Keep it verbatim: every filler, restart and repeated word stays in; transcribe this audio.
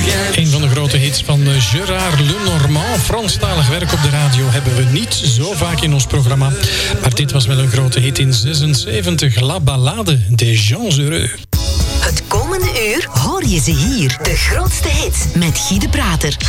Een van de grote hits van Gérard Lenormand. Franstalig werk op de radio hebben we niet zo vaak in ons programma. Maar dit was wel een grote hit in zesenzeventig. La Ballade des gens heureux. Het komende uur hoor je ze hier. De grootste hits met Guy de Prater.